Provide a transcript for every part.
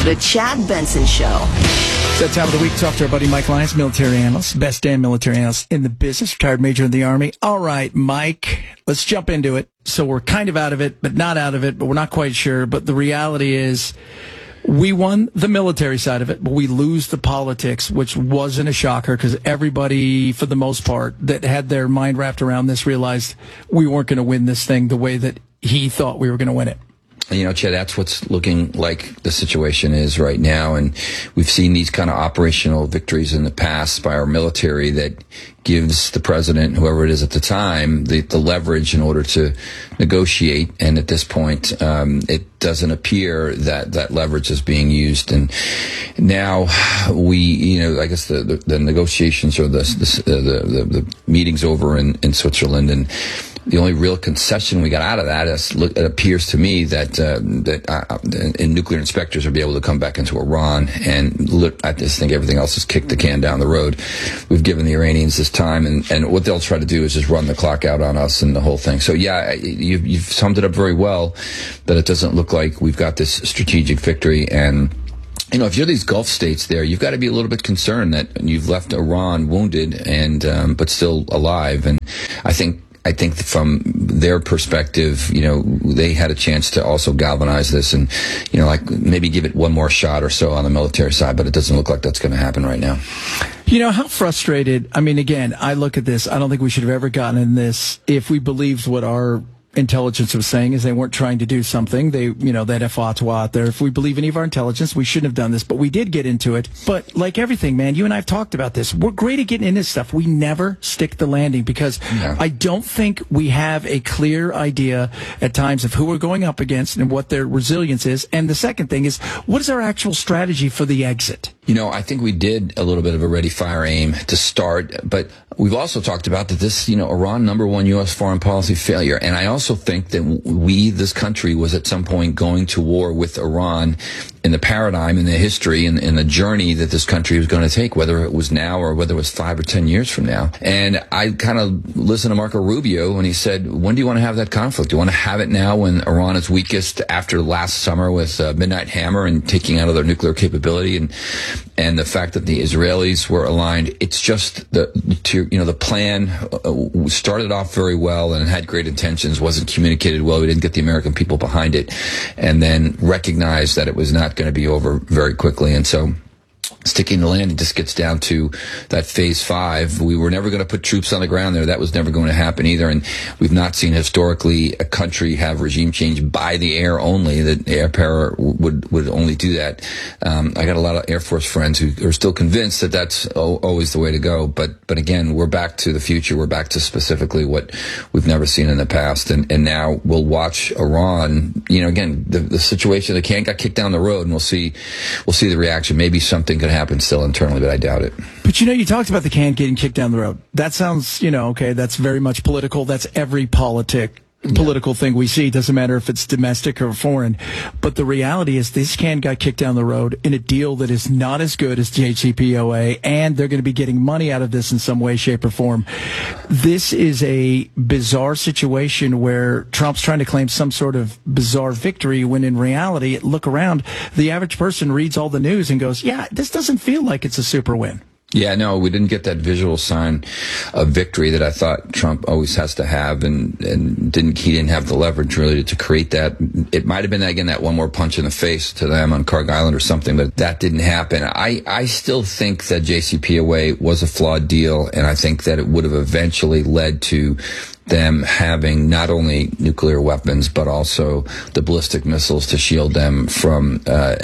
The Chad Benson Show. It's that time of the week. Talk to our buddy Mike Lyons, military analyst, best damn military analyst in the business, retired major in the Army. All right, Mike, let's jump into it. So we're kind of out of it, but not out of it, but we're not quite sure. But the reality is we won the military side of it, but we lose the politics, which wasn't a shocker because everybody, for the most part, that had their mind wrapped around this realized we weren't going to win this thing the way that he thought we were going to win it. You know, Chad, that's what's looking like the situation is right now. And we've seen these kind of operational victories in the past by our military that gives the president, whoever it is at the time, the leverage in order to negotiate. And at this point, it doesn't appear that that leverage is being used. And now I guess the negotiations or the meetings over in Switzerland, and the only real concession we got out of that is, it appears to me that nuclear inspectors will be able to come back into Iran. And look, I just think everything else has kicked the can down the road. We've given the Iranians this time, and what they'll try to do is just run the clock out on us and the whole thing. So yeah, you've summed it up very well, that it doesn't look like we've got this strategic victory. And you know, if you're these Gulf states there, you've got to be a little bit concerned that you've left Iran wounded and but still alive. And I think from their perspective, you know, they had a chance to also galvanize this and, you know, like maybe give it one more shot or so on the military side, but it doesn't look like that's going to happen right now. You know, how frustrated, I mean, again, I look at this, I don't think we should have ever gotten in this if we believed what our intelligence was saying is they weren't trying to do something. They, you know, that fatwa out there. If we believe any of our intelligence, we shouldn't have done this, but we did get into it. But like everything, man, you and I have talked about this. We're great at getting into stuff. We never stick the landing because I don't think we have a clear idea at times of who we're going up against and what their resilience is. And the second thing is, what is our actual strategy for the exit? You know, I think we did a little bit of a ready, fire, aim to start, but we've also talked about that this, you know, Iran, number one U.S. foreign policy failure. And I also think that this country was at some point going to war with Iran in the paradigm, in the history, in the journey that this country was going to take, whether it was now or whether it was 5 or 10 years from now. And I kind of listened to Marco Rubio when he said, when do you want to have that conflict? Do you want to have it now when Iran is weakest after last summer with Midnight Hammer and taking out of their nuclear capability and the fact that the Israelis were aligned? It's just the plan started off very well and had great intentions, wasn't communicated well. We didn't get the American people behind it, and then recognized that it was not going to be over very quickly. And so sticking the landing just gets down to that phase 5. We were never going to put troops on the ground there. That was never going to happen either. And we've not seen historically a country have regime change by the air only, that air power would only do that. I got a lot of Air Force friends who are still convinced that that's always the way to go. But again, we're back to the future. We're back to specifically what we've never seen in the past. And now we'll watch Iran, you know, again, the situation, the can got kicked down the road, and we'll see the reaction. Maybe something could happen still internally, but I doubt it. But you know, you talked about the can getting kicked down the road. That sounds, you know, okay, that's very much political. That's every political thing we see. It doesn't matter if it's domestic or foreign. But the reality is this can got kicked down the road in a deal that is not as good as JCPOA, and they're going to be getting money out of this in some way, shape, or form. This is a bizarre situation where Trump's trying to claim some sort of bizarre victory when in reality, look around, the average person reads all the news and goes, yeah, this doesn't feel like it's a super win. Yeah, no, we didn't get that visual sign of victory that I thought Trump always has to have, and he didn't have the leverage really to create that. It might have been, again, that one more punch in the face to them on Carg Island or something, but that didn't happen. I still think that JCPOA was a flawed deal, and I think that it would have eventually led to them having not only nuclear weapons, but also the ballistic missiles to shield them from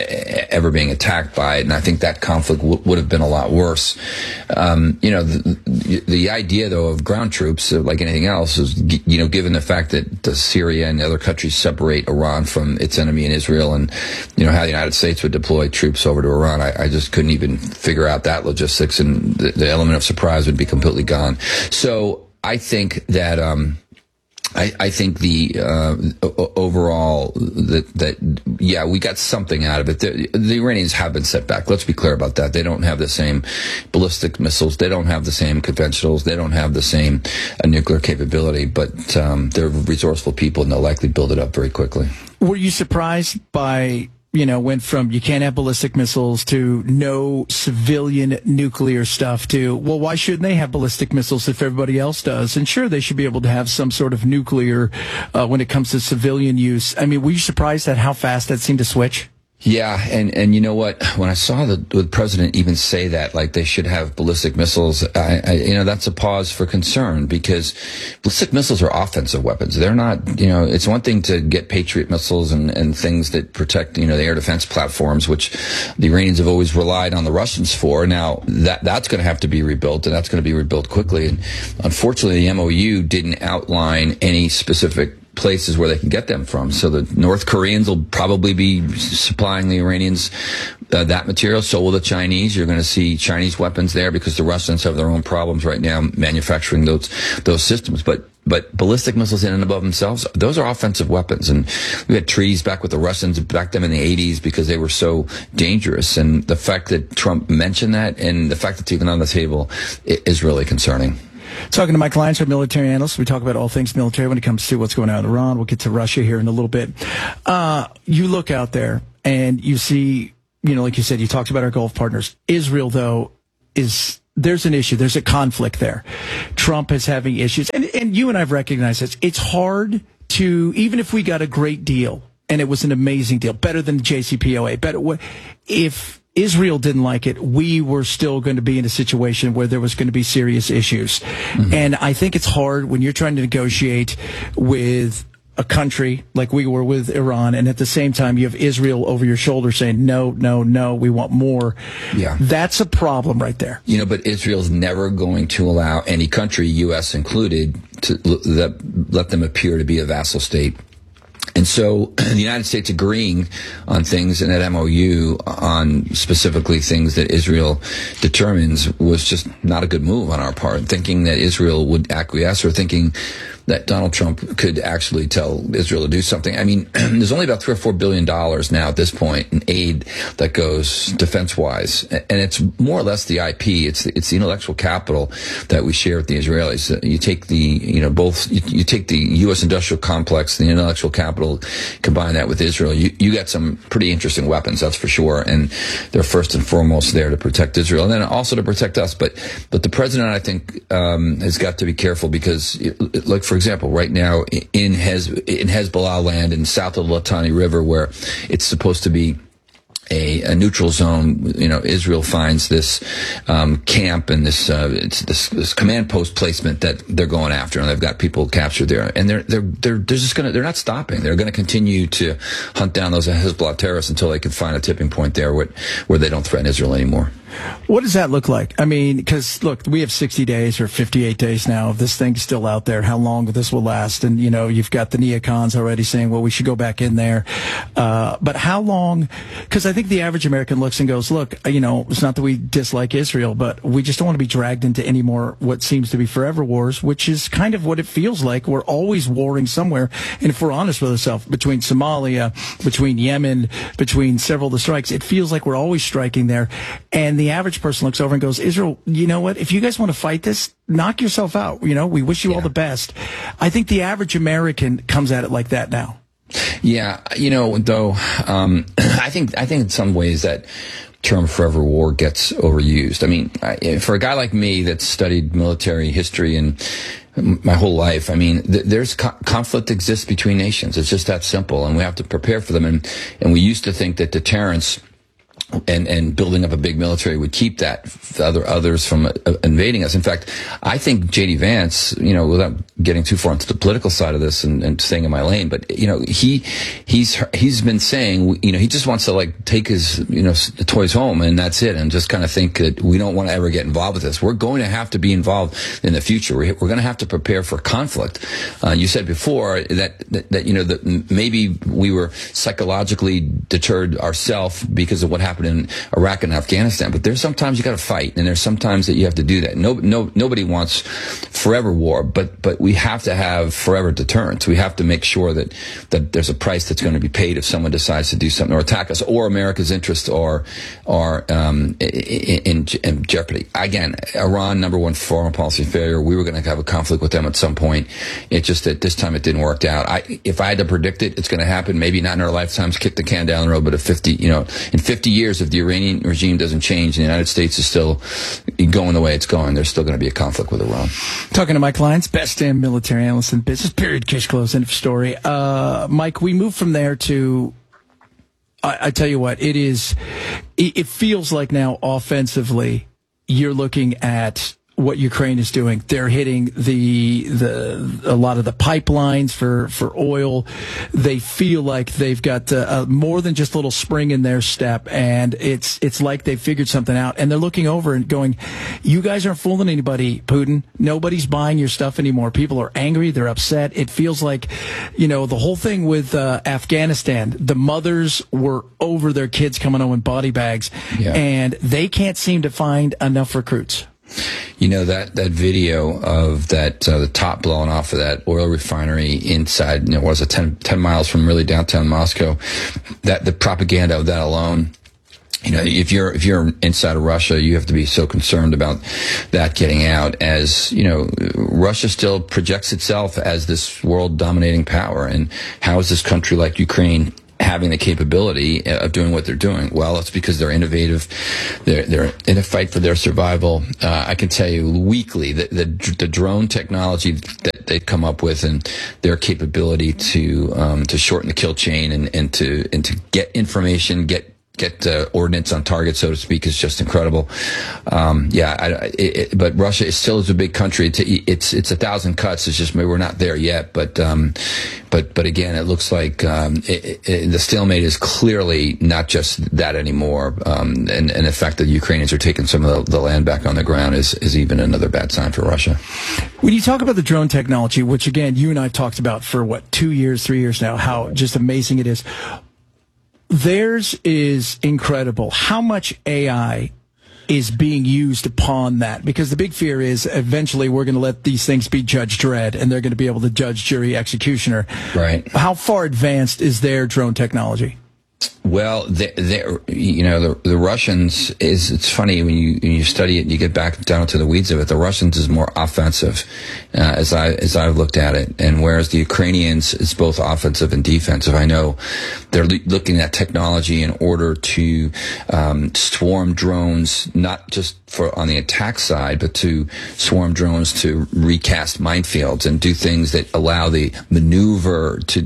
ever being attacked by it. And I think that conflict would have been a lot worse. You know, the idea, though, of ground troops, like anything else, is, you know, given the fact that Syria and other countries separate Iran from its enemy in Israel, and, you know, how the United States would deploy troops over to Iran, I just couldn't even figure out that logistics, and the element of surprise would be completely gone. So I think that I think the overall that yeah, we got something out of it. The Iranians have been set back. Let's be clear about that. They don't have the same ballistic missiles. They don't have the same conventionals. They don't have the same nuclear capability. But they're resourceful people, and they'll likely build it up very quickly. Were you surprised by went from you can't have ballistic missiles to no civilian nuclear stuff to, well, why shouldn't they have ballistic missiles if everybody else does? And sure, they should be able to have some sort of nuclear when it comes to civilian use. I mean, were you surprised at how fast that seemed to switch? Yeah, and you know what? When I saw the president even say that, like they should have ballistic missiles, that's a pause for concern, because ballistic missiles are offensive weapons. They're not, it's one thing to get Patriot missiles and things that protect, the air defense platforms, which the Iranians have always relied on the Russians for. Now that's going to have to be rebuilt, and that's going to be rebuilt quickly. And unfortunately, the MOU didn't outline any specific places where they can get them from. So the North Koreans will probably be supplying the Iranians that material. So will the Chinese. You're going to see Chinese weapons there because the Russians have their own problems right now manufacturing those systems. But ballistic missiles in and above themselves, those are offensive weapons. And we had treaties back with the Russians back then in the 80s because they were so dangerous. And the fact that Trump mentioned that and the fact that it's even on the table is really concerning. Talking to my clients, our military analysts, we talk about all things military when it comes to what's going on in Iran. We'll get to Russia here in a little bit. You look out there and you see, like you said, you talked about our Gulf partners. Israel, though, there's an issue. There's a conflict there. Trump is having issues. And you and I have recognized this. It's hard to, even if we got a great deal, and it was an amazing deal, better than the JCPOA, if Israel didn't like it, we were still going to be in a situation where there was going to be serious issues. Mm-hmm. And I think it's hard when you're trying to negotiate with a country like we were with Iran, and at the same time you have Israel over your shoulder saying, no, we want more. Yeah. That's a problem right there. But Israel's never going to allow any country, U.S. included, to let them appear to be a vassal state. And so the United States agreeing on things in that MOU on specifically things that Israel determines was just not a good move on our part. Thinking that Israel would acquiesce or thinking that Donald Trump could actually tell Israel to do something. I mean, there's only about $3 or $4 billion now at this point in aid that goes defense-wise, and it's more or less the IP. It's the intellectual capital that we share with the Israelis. You take you take the U.S. industrial complex, the intellectual capital, combine that with Israel. You got some pretty interesting weapons, that's for sure, and they're first and foremost there to protect Israel, and then also to protect us. But the president, I think, has got to be careful because, for example, right now in Hezbollah land in south of the Litani River, where it's supposed to be a neutral zone, Israel finds this camp and this command post placement that they're going after, and they've got people captured there, and they're not stopping. They're going to continue to hunt down those Hezbollah terrorists until they can find a tipping point there where they don't threaten Israel anymore. What does that look like? I mean, because, look, we have 60 days or 58 days now. If this thing's still out there, how long this will last? And, you've got the neocons already saying, well, we should go back in there. But how long? Because I think the average American looks and goes, look, it's not that we dislike Israel, but we just don't want to be dragged into any more what seems to be forever wars, which is kind of what it feels like. We're always warring somewhere. And if we're honest with ourselves, between Somalia, between Yemen, between several of the strikes, it feels like we're always striking there. And the average person looks over and goes, Israel, you know what? If you guys want to fight this, knock yourself out. We wish you all the best. I think the average American comes at it like that now. Yeah, though, I think in some ways that term forever war gets overused. I mean, for a guy like me that's studied military history and my whole life, I mean, there's conflict exists between nations. It's just that simple, and we have to prepare for them. And we used to think that deterrence and building up a big military would keep others from invading us. In fact, I think J.D. Vance, without getting too far into the political side of this and staying in my lane, but he's been saying, he just wants to take his toys home and that's it, and just kind of think that we don't want to ever get involved with this. We're going to have to be involved in the future. We're going to have to prepare for conflict. You said before that maybe we were psychologically deterred ourselves because of what happened happened in Iraq and Afghanistan. But there's sometimes you got to fight, and there's sometimes that you have to do that. Nobody wants forever war, but we have to have forever deterrence. We have to make sure that there's a price that's going to be paid if someone decides to do something or attack us, or America's interests are in jeopardy. Again, Iran, number one foreign policy failure. We were going to have a conflict with them at some point. It's just that this time it didn't work out. If I had to predict it, it's going to happen. Maybe not in our lifetimes, kick the can down the road, but in 50 years, if the Iranian regime doesn't change and the United States is still going the way it's going, there's still going to be a conflict with Iran. Talking to Mike Lyons, best damn military analyst in business, period, case closed, end of story. Mike, we move from there to, I tell you what, it feels like now offensively, you're looking at what Ukraine is doing. They're hitting a lot of the pipelines for oil. They feel like they've got more than just a little spring in their step, and it's like they figured something out. And they're looking over and going, "You guys aren't fooling anybody, Putin. Nobody's buying your stuff anymore. People are angry. They're upset." It feels like, the whole thing with Afghanistan. The mothers were over their kids coming home in body bags, and they can't seem to find enough recruits. That video of the top blowing off of that oil refinery inside, was it 10 miles from really downtown Moscow? That the propaganda of that alone, if you're inside of Russia, you have to be so concerned about that getting out, as, Russia still projects itself as this world dominating power. And how is this country like Ukraine having the capability of doing what they're doing? Well, it's because they're innovative. They're in a fight for their survival. I can tell you weekly that the drone technology that they've come up with and their capability to shorten the kill chain and to get information, get ordnance on target, so to speak, is just incredible. But Russia still is a big country. It's 1,000 cuts. It's just maybe we're not there yet. But again, it looks like the stalemate is clearly not just that anymore. And the fact that the Ukrainians are taking some of the land back on the ground is even another bad sign for Russia. When you talk about the drone technology, which again you and I talked about for 3 years now, how just amazing it is. Theirs is incredible. How much AI is being used upon that? Because the big fear is eventually we're going to let these things be Judge Dredd, and they're going to be able to judge, jury, executioner. Right. How far advanced is their drone technology? Well, the Russians it's funny when you study it and you get back down to the weeds of it. The Russians is more offensive, as I've looked at it, and whereas the Ukrainians is both offensive and defensive. I know they're looking at technology in order to swarm drones, not just on the attack side, but to swarm drones to recast minefields and do things that allow the maneuver to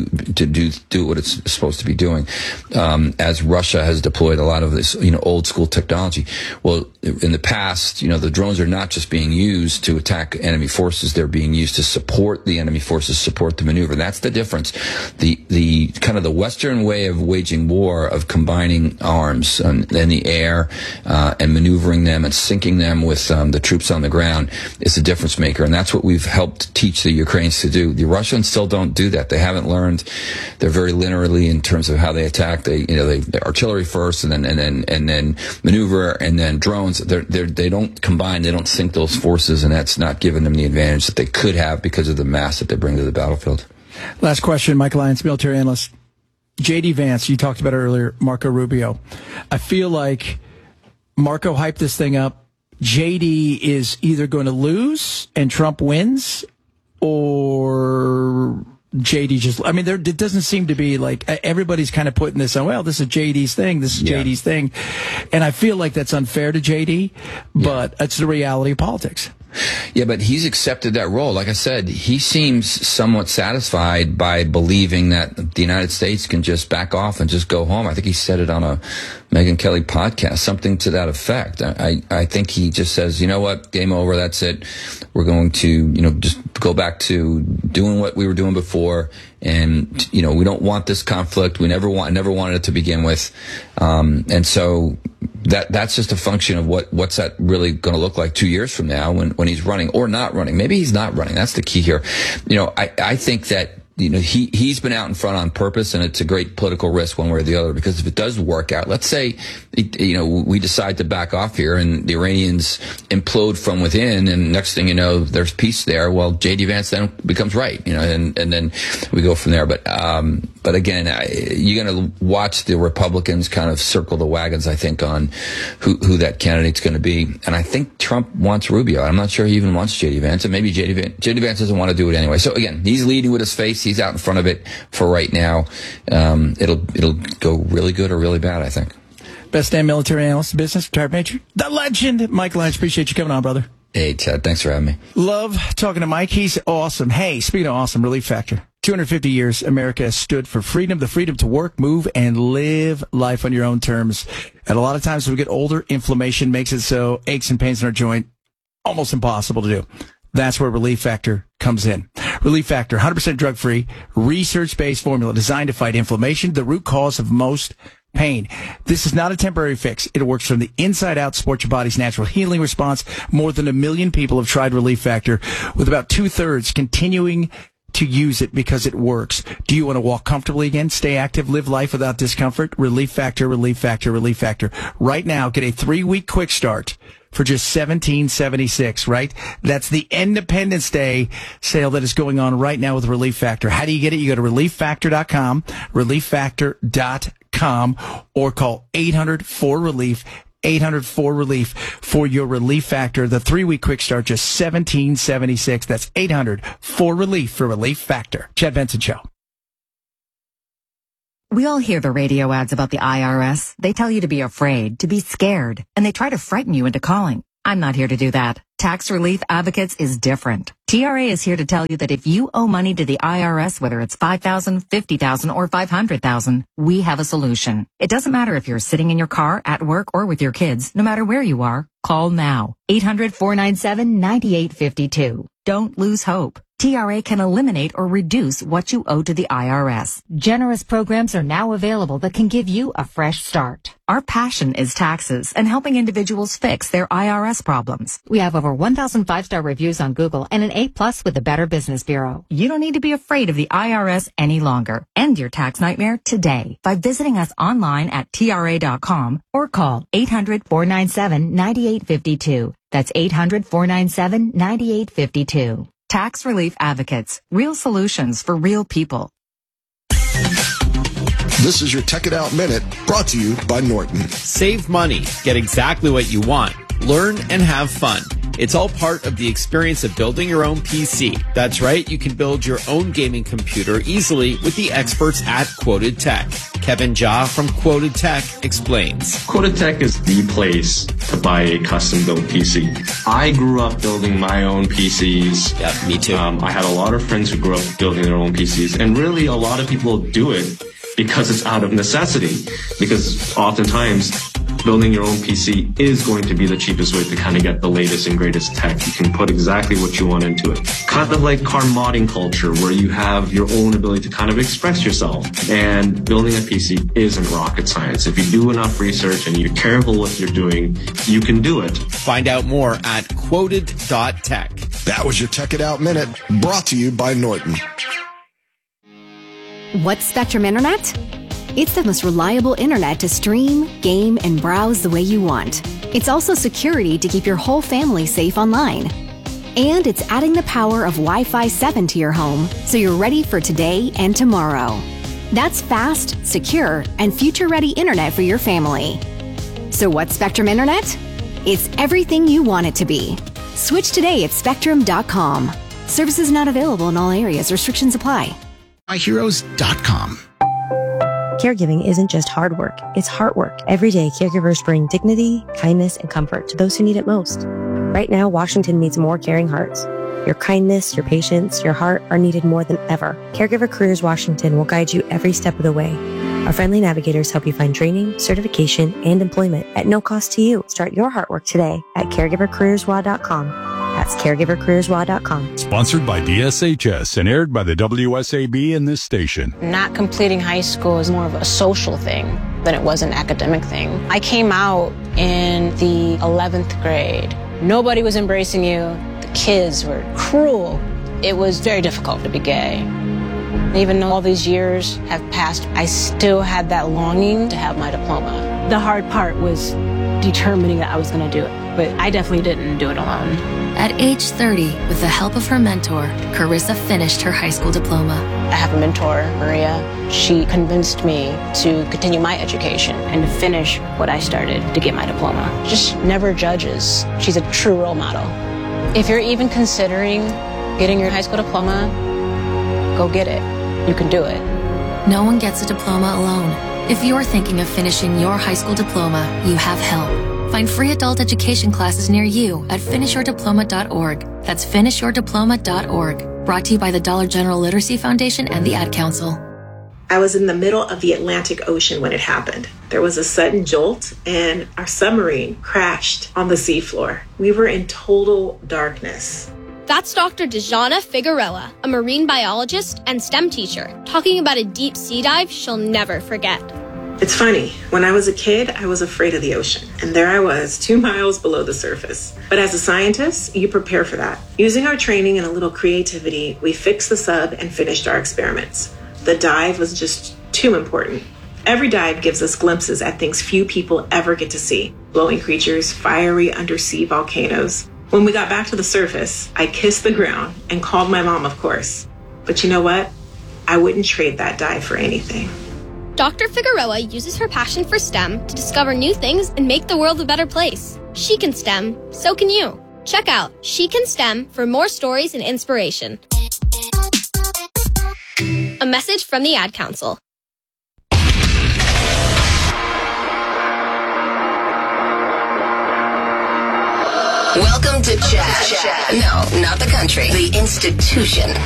do what it's supposed to be doing. As Russia has deployed a lot of this, old school technology. Well, in the past, the drones are not just being used to attack enemy forces; they're being used to support the enemy forces, support the maneuver. That's the difference. The kind of the Western way of waging war, of combining arms in the air and maneuvering them and syncing them with the troops on the ground, is a difference maker, and that's what we've helped teach the Ukrainians to do. The Russians still don't do that. They haven't learned. They're very linearly in terms of how they attack. They artillery first, and then maneuver, and then drones. They don't combine. They don't sync those forces, and that's not giving them the advantage that they could have because of the mass that they bring to the battlefield. Last question, Mike Lyons, military analyst. J.D. Vance, you talked about it earlier, Marco Rubio. I feel like Marco hyped this thing up. J.D. is either going to lose and Trump wins, or JD it doesn't seem to be like everybody's kind of putting this on, well, this is JD's thing, this is JD's thing. And I feel like that's unfair to JD, but it's the reality of politics. Yeah, but he's accepted that role. Like I said, he seems somewhat satisfied by believing that the United States can just back off and just go home. I think he said it on a Megyn Kelly podcast, something to that effect. I think he just says, you know what, game over, that's it. We're going to, just go back to doing what we were doing before. And, we don't want this conflict. We never wanted it to begin with. And so that's just a function of what's that really going to look like 2 years from now when he's running or not running. Maybe he's not running. That's the key here. I think that he's been out in front on purpose, and it's a great political risk one way or the other, because if it does work out, let's say, we decide to back off here and the Iranians implode from within, and next thing you know, there's peace there. Well, J.D. Vance then becomes right, and then we go from there. But again, you're going to watch the Republicans kind of circle the wagons, I think, on who that candidate's going to be. And I think Trump wants Rubio. I'm not sure he even wants J.D. Vance, and maybe J.D. Vance doesn't want to do it anyway. So again, he's leading with his face. He's out in front of it for right now. It'll go really good or really bad, I think. Best damn military analyst in business, retired major, the legend, Mike Lynch. Appreciate you coming on, brother. Hey, Chad. Thanks for having me. Love talking to Mike. He's awesome. Hey, speaking of awesome, Relief Factor. 250 years, America has stood for freedom, the freedom to work, move, and live life on your own terms. And a lot of times when we get older, inflammation makes it so aches and pains in our joint almost impossible to do. That's where Relief Factor comes in. Relief Factor, 100% drug-free, research-based formula designed to fight inflammation, the root cause of most pain. This is not a temporary fix. It works from the inside out, supports your body's natural healing response. More than 1 million people have tried Relief Factor, with about 2/3 continuing to use it because it works. Do you want to walk comfortably again, stay active, live life without discomfort? Relief Factor, Relief Factor, Relief Factor. Right now, get a 3-week quick start for just $17.76, right? That's the Independence Day sale that is going on right now with Relief Factor. How do you get it? You go to ReliefFactor.com, ReliefFactor.com, or call 800-4RELIEF, 800-4RELIEF for your Relief Factor. The 3-week quick start, just $17.76. That's 800-4RELIEF for Relief Factor. Chad Benson Show. We all hear the radio ads about the IRS. They tell you to be afraid, to be scared, and they try to frighten you into calling. I'm not here to do that. Tax Relief Advocates is different. TRA is here to tell you that if you owe money to the IRS, whether it's $5,000, $50,000, or $500,000, we have a solution. It doesn't matter if you're sitting in your car, at work, or with your kids. No matter where you are, call now. 800-497-9852. Don't lose hope. TRA can eliminate or reduce what you owe to the IRS. Generous programs are now available that can give you a fresh start. Our passion is taxes and helping individuals fix their IRS problems. We have over 1,000 5-star reviews on Google and an A+ with the Better Business Bureau. You don't need to be afraid of the IRS any longer. End your tax nightmare today by visiting us online at TRA.com or call 800-497-9852. That's 800-497-9852. Tax Relief Advocates. Real solutions for real people. This is your Tech It Out Minute, brought to you by Norton. Save money, get exactly what you want, learn and have fun. It's all part of the experience of building your own PC. That's right, you can build your own gaming computer easily with the experts at Quoted Tech. Kevin Jha from Quoted Tech explains. Quoted Tech is the place to buy a custom-built PC. I grew up building my own PCs. Yeah, me too. I had a lot of friends who grew up building their own PCs, and really a lot of people do it because it's out of necessity. Because oftentimes, building your own PC is going to be the cheapest way to kind of get the latest and greatest tech. You can put exactly what you want into it. Kind of like car modding culture, where you have your own ability to kind of express yourself. And building a PC isn't rocket science. If you do enough research and you're careful what you're doing, you can do it. Find out more at quoted.tech. That was your Tech It Out Minute, brought to you by Norton. What's Spectrum Internet? It's the most reliable internet to stream, game, and browse the way you want. It's also security to keep your whole family safe online. And it's adding the power of Wi-Fi 7 to your home, so you're ready for today and tomorrow. That's fast, secure, and future-ready internet for your family. So what's Spectrum Internet? It's everything you want it to be. Switch today at Spectrum.com. Services not available in all areas. Restrictions apply. MyHeroes.com. Caregiving isn't just hard work, it's heart work. Every day, caregivers bring dignity, kindness, and comfort to those who need it most. Right now, Washington needs more caring hearts. Your kindness, your patience, your heart are needed more than ever. Caregiver Careers Washington will guide you every step of the way. Our friendly navigators help you find training, certification, and employment at no cost to you. Start your heart work today at caregivercareerswa.com. That's caregivercareerswa.com. Sponsored by DSHS and aired by the WSAB in this station. Not completing high school is more of a social thing than it was an academic thing. I came out in the 11th grade. Nobody was embracing you. The kids were cruel. It was very difficult to be gay. Even though all these years have passed, I still had that longing to have my diploma. The hard part was determining that I was going to do it, but I definitely didn't do it alone. At age 30, with the help of her mentor, Carissa finished her high school diploma. I have a mentor, Maria. She convinced me to continue my education and to finish what I started to get my diploma. Just never judges. She's a true role model. If you're even considering getting your high school diploma, go get it. You can do it. No one gets a diploma alone. If you're thinking of finishing your high school diploma, you have help. Find free adult education classes near you at finishyourdiploma.org. That's finishyourdiploma.org. Brought to you by the Dollar General Literacy Foundation and the Ad Council. I was in the middle of the Atlantic Ocean when it happened. There was a sudden jolt and our submarine crashed on the seafloor. We were in total darkness. That's Dr. Dejana Figueroa, a marine biologist and STEM teacher, talking about a deep sea dive she'll never forget. It's funny, when I was a kid, I was afraid of the ocean. And there I was, 2 miles below the surface. But as a scientist, you prepare for that. Using our training and a little creativity, we fixed the sub and finished our experiments. The dive was just too important. Every dive gives us glimpses at things few people ever get to see. Glowing creatures, fiery undersea volcanoes. When we got back to the surface, I kissed the ground and called my mom, of course. But you know what? I wouldn't trade that dive for anything. Dr. Figueroa uses her passion for STEM to discover new things and make the world a better place. She can STEM, so can you. Check out She Can STEM for more stories and inspiration. A message from the Ad Council. Welcome to Chat. No, not the country. The institution.